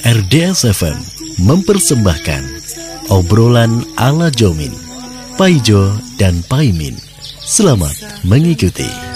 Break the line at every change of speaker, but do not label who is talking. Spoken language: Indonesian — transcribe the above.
RDS FM mempersembahkan obrolan ala Jomin, Paijo dan Paimin. Selamat mengikuti.